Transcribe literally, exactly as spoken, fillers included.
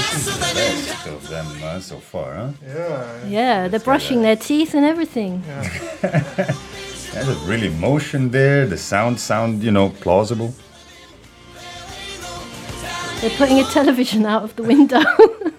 Best of them uh, so far, huh? Yeah. Yeah, they're brushing their teeth and everything. Yeah. There's really motion there. The sound sound, you know, plausible. They're putting a television out of the window.